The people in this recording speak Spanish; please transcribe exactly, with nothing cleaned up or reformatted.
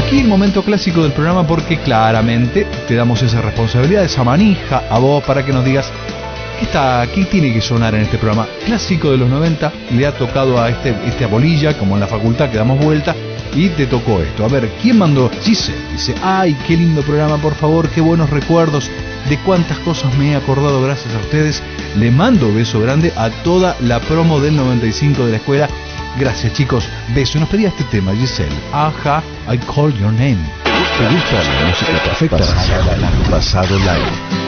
aquí el momento clásico del programa, porque claramente te damos esa responsabilidad, esa manija a vos para que nos digas qué está, qué tiene que sonar en este programa clásico de los noventa. Le ha tocado a este, esta bolilla, como en la facultad que damos vuelta, y te tocó esto. A ver, ¿quién mandó? Giselle dice: ay, qué lindo programa, por favor, qué buenos recuerdos, de cuántas cosas me he acordado gracias a ustedes. Le mando beso grande a toda la promo del noventa y cinco de la escuela. Gracias, chicos, beso. Nos pedía este tema, Giselle. Aja, I Call Your Name. ¿Te gusta la música perfecta? Pasado live.